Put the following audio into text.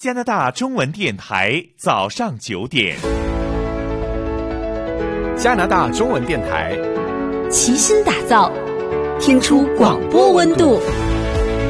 加拿大中文电台早上9点。 加拿大中文电台齐心打造，听出广播温度。